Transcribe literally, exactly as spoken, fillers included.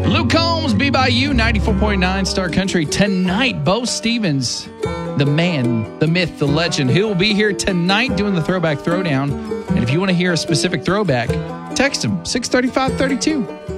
Luke Combs, Be By You, ninety-four point nine Star Country. Tonight, Bo Stevens, the man, the myth, the legend. He'll be here tonight doing the Throwback Throwdown. And if you want to hear a specific throwback, text him, six thirty-five thirty-two.